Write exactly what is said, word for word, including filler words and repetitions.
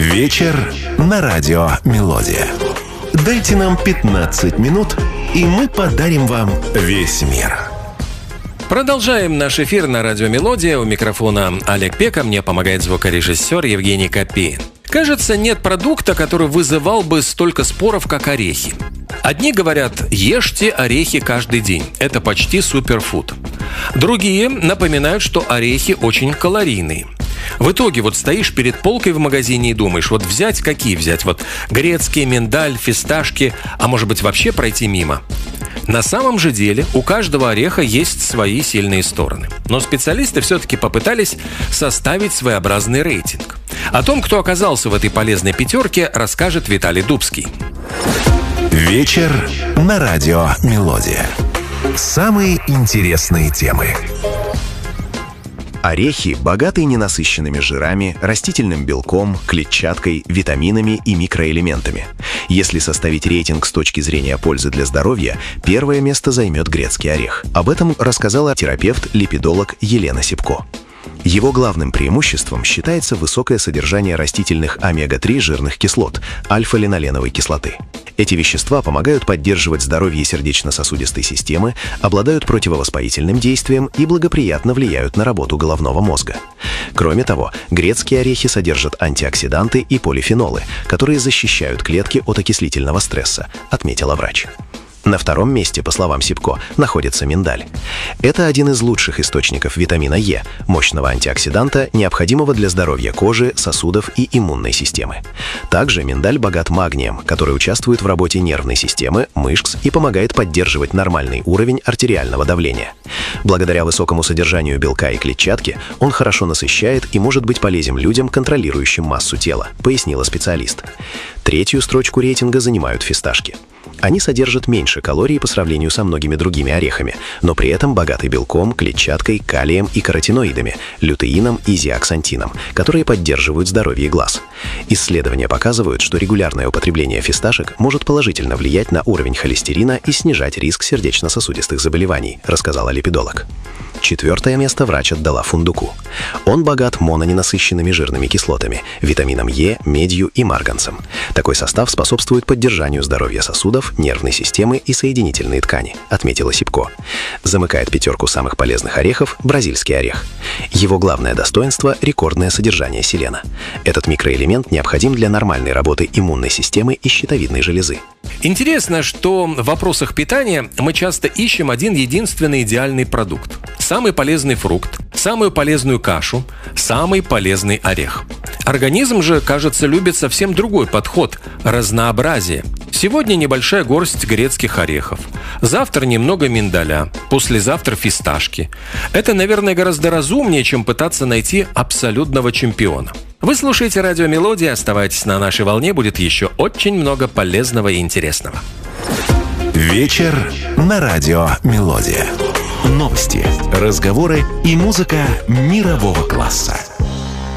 Вечер на радио «Мелодия». Дайте нам пятнадцать минут, и мы подарим вам весь мир. Продолжаем наш эфир на радио «Мелодия». У микрофона Олег Пека, мне помогает звукорежиссер Евгений Копеин. Кажется, нет продукта, который вызывал бы столько споров, как орехи. Одни говорят: ешьте орехи каждый день, это почти суперфуд. Другие напоминают, что орехи очень калорийные. В итоге вот стоишь перед полкой в магазине и думаешь, вот взять какие взять? Вот грецкие, миндаль, фисташки, а может быть вообще пройти мимо? На самом же деле у каждого ореха есть свои сильные стороны. Но специалисты все-таки попытались составить своеобразный рейтинг. О том, кто оказался в этой полезной пятерке, расскажет Виталий Дубский. Вечер на радио «Мелодия». Самые интересные темы. Орехи богаты ненасыщенными жирами, растительным белком, клетчаткой, витаминами и микроэлементами. Если составить рейтинг с точки зрения пользы для здоровья, первое место займет грецкий орех. Об этом рассказала терапевт-липидолог Елена Сипко. Его главным преимуществом считается высокое содержание растительных омега три жирных кислот, альфа-линоленовой кислоты. Эти вещества помогают поддерживать здоровье сердечно-сосудистой системы, обладают противовоспалительным действием и благоприятно влияют на работу головного мозга. Кроме того, грецкие орехи содержат антиоксиданты и полифенолы, которые защищают клетки от окислительного стресса, отметила врач. На втором месте, по словам Сипко, находится миндаль. Это один из лучших источников витамина Е, мощного антиоксиданта, необходимого для здоровья кожи, сосудов и иммунной системы. Также миндаль богат магнием, который участвует в работе нервной системы, мышц и помогает поддерживать нормальный уровень артериального давления. Благодаря высокому содержанию белка и клетчатки он хорошо насыщает и может быть полезен людям, контролирующим массу тела, пояснила специалист. Третью строчку рейтинга занимают фисташки. Они содержат меньше калорий по сравнению со многими другими орехами, но при этом богаты белком, клетчаткой, калием и каротиноидами, лютеином и зеаксантином, которые поддерживают здоровье глаз. Исследования показывают, что регулярное употребление фисташек может положительно влиять на уровень холестерина и снижать риск сердечно-сосудистых заболеваний, рассказала липидолог. Четвертое место врач отдала фундуку. Он богат мононенасыщенными жирными кислотами, витамином Е, медью и марганцем. Такой состав способствует поддержанию здоровья сосудов, нервной системы и соединительной ткани, отметила Сипко. Замыкает пятерку самых полезных орехов бразильский орех. Его главное достоинство – рекордное содержание селена. Этот микроэлемент необходим для нормальной работы иммунной системы и щитовидной железы. Интересно, что в вопросах питания мы часто ищем один единственный идеальный продукт. Самый полезный фрукт, самую полезную кашу, самый полезный орех. Организм же, кажется, любит совсем другой подход – разнообразие. Сегодня небольшая горсть грецких орехов, завтра немного миндаля, послезавтра фисташки. Это, наверное, гораздо разумнее, чем пытаться найти абсолютного чемпиона. Вы слушаете радио «Мелодия», оставайтесь на нашей волне, будет еще очень много полезного и интересного. Вечер на радио «Мелодия». Новости, разговоры и музыка мирового класса.